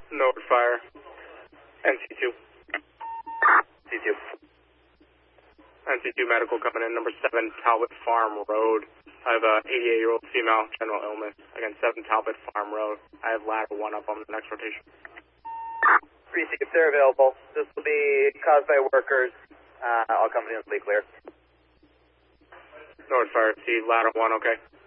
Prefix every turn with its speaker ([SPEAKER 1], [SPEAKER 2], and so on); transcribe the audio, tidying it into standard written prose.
[SPEAKER 1] Note fire. NC2.
[SPEAKER 2] C2.
[SPEAKER 1] NC2 medical coming in, number 7 Talbot Farm Road. I have a 88-year-old female, general illness. Again, 7 Talbot Farm Road. I have ladder 1 up on the next rotation.
[SPEAKER 2] Precinct, if they're available, this will be caused by workers. All companies will be clear.
[SPEAKER 1] North Fire, see ladder 1, okay.